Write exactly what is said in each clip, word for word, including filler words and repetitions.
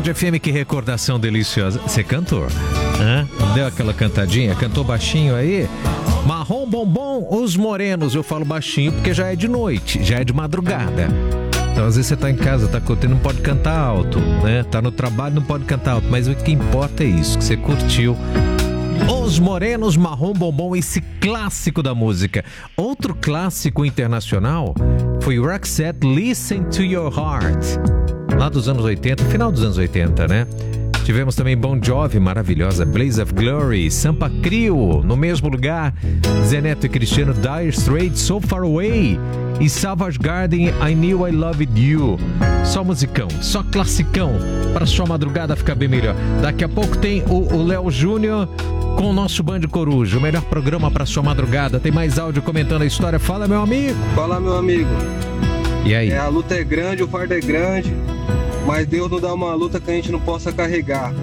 Band F M, que recordação deliciosa. Você cantou? Hã? Deu aquela cantadinha? Cantou baixinho aí? Marrom Bombom, Os Morenos. Eu falo baixinho porque já é de noite, já é de madrugada. Então às vezes você tá em casa, tá curtindo, não pode cantar alto, né? Tá no trabalho, não pode cantar alto. Mas o que importa é isso, que você curtiu Os Morenos, Marrom Bombom, esse clássico da música. Outro clássico internacional foi Roxette, Listen to Your Heart, lá dos anos oitenta, final dos anos oitenta, né? Tivemos também Bon Jovi, maravilhosa, Blaze of Glory, Sampa Crio, No Mesmo Lugar, Zé Neto e Cristiano, Dire Straits, So Far Away e Savage Garden, I Knew I Loved You. Só musicão, só classicão, para sua madrugada ficar bem melhor. Daqui a pouco tem o Léo Júnior com o nosso Band Coruja, o melhor programa para sua madrugada. Tem mais áudio comentando a história. Fala, meu amigo. Fala, meu amigo. E aí? É, a luta é grande, o fardo é grande, mas Deus não dá uma luta que a gente não possa carregar.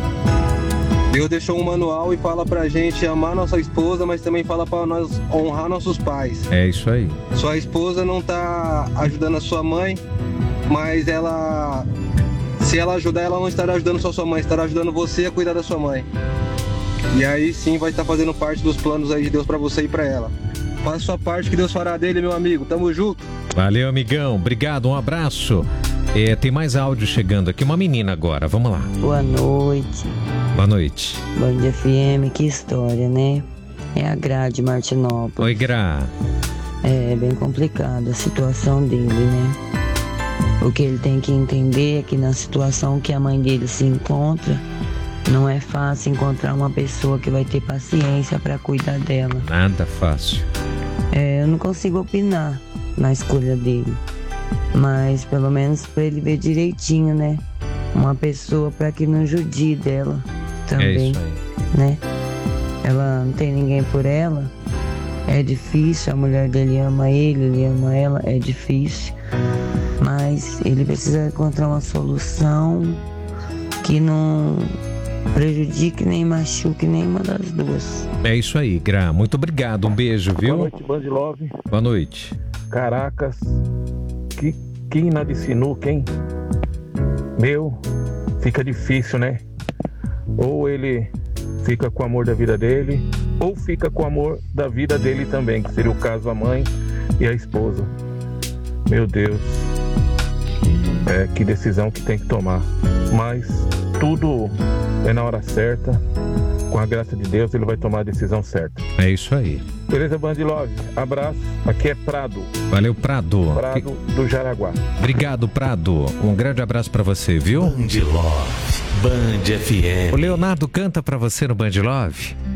Deus deixou um manual e fala pra gente amar nossa esposa, mas também fala pra nós honrar nossos pais. É isso aí. Sua esposa não tá ajudando a sua mãe, mas ela, se ela ajudar, ela não estará ajudando só sua mãe, estará ajudando você a cuidar da sua mãe. E aí sim vai estar fazendo parte dos planos aí de Deus pra você e pra ela. Faça sua parte que Deus fará dele, meu amigo. Tamo junto. Valeu, amigão. Obrigado, um abraço. É, tem mais áudio chegando aqui. Uma menina agora, vamos lá. Boa noite. Boa noite. Band F M, que história, né? É a Gra de Martinópolis. Oi, Gra. É bem complicada a situação dele, né? O que ele tem que entender é que na situação que a mãe dele se encontra, não é fácil encontrar uma pessoa que vai ter paciência para cuidar dela. Nada fácil. É, eu não consigo opinar na escolha dele, mas pelo menos para ele ver direitinho, né? Uma pessoa para que não judie dela também, é isso aí. Né? Ela não tem ninguém por ela, é difícil. A mulher dele ama ele, ele ama ela, é difícil, mas ele precisa encontrar uma solução que não prejudique nem machuque nenhuma das duas. É isso aí, Gra. Muito obrigado. Um beijo, viu? Boa noite, Band Love. Boa noite. Caracas, que quina de sinuca, hein? Meu, fica difícil, né? Ou ele fica com o amor da vida dele, ou fica com o amor da vida dele também, que seria o caso a mãe e a esposa. Meu Deus, é, que decisão que tem que tomar. Mas tudo é na hora certa. Com a graça de Deus, ele vai tomar a decisão certa. É isso aí. Beleza, Band Love? Abraço. Aqui é Prado. Valeu, Prado. Prado do Jaraguá. Obrigado, Prado. Um grande abraço pra você, viu? Band Love. Band F M. O Leonardo canta pra você no Band Love.